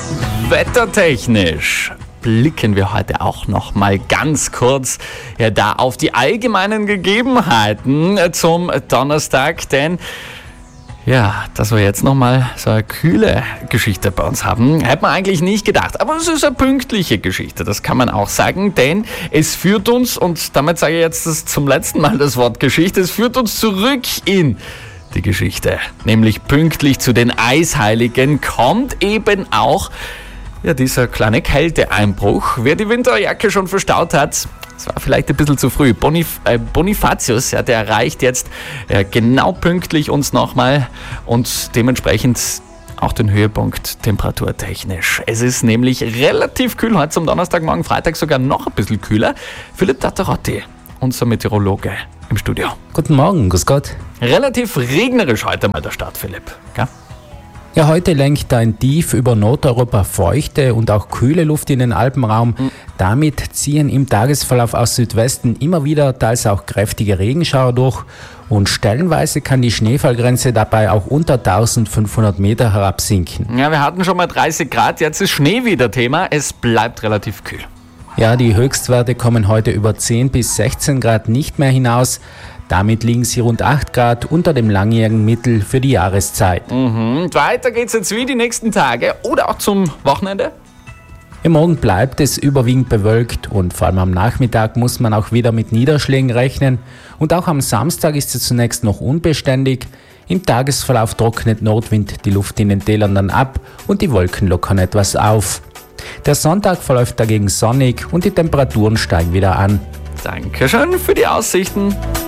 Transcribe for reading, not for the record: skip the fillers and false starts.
Wettertechnisch blicken wir heute auch noch mal ganz kurz da auf die allgemeinen Gegebenheiten zum Donnerstag, denn dass wir jetzt nochmal so eine kühle Geschichte bei uns haben, hätte man eigentlich nicht gedacht. Aber es ist eine pünktliche Geschichte, das kann man auch sagen, denn es führt uns, und damit sage ich jetzt zum letzten Mal das Wort Geschichte, es führt uns zurück in die Geschichte. Nämlich pünktlich zu den Eisheiligen kommt eben auch dieser kleine Kälteeinbruch. Wer die Winterjacke schon verstaut hat, das war vielleicht ein bisschen zu früh. Bonifatius, der erreicht jetzt genau pünktlich uns nochmal und dementsprechend auch den Höhepunkt temperaturtechnisch. Es ist nämlich relativ kühl heute zum Donnerstagmorgen, Freitag sogar noch ein bisschen kühler. Philipp Tatterotti, unser Meteorologe im Studio. Guten Morgen, grüß Gott. Relativ regnerisch heute mal der Start, Philipp. Gell? Ja, heute lenkt ein Tief über Nordeuropa feuchte und auch kühle Luft in den Alpenraum. Damit ziehen im Tagesverlauf aus Südwesten immer wieder teils auch kräftige Regenschauer durch und stellenweise kann die Schneefallgrenze dabei auch unter 1500 Meter herabsinken. Ja, wir hatten schon mal 30 Grad, jetzt ist Schnee wieder Thema. Es bleibt relativ kühl. Ja, die Höchstwerte kommen heute über 10 bis 16 Grad nicht mehr hinaus. Damit liegen sie rund 8 Grad unter dem langjährigen Mittel für die Jahreszeit. Weiter geht's jetzt wie die nächsten Tage oder auch zum Wochenende? Morgen bleibt es überwiegend bewölkt und vor allem am Nachmittag muss man auch wieder mit Niederschlägen rechnen. Und auch am Samstag ist es zunächst noch unbeständig. Im Tagesverlauf trocknet Nordwind die Luft in den Tälern dann ab und die Wolken lockern etwas auf. Der Sonntag verläuft dagegen sonnig und die Temperaturen steigen wieder an. Dankeschön für die Aussichten.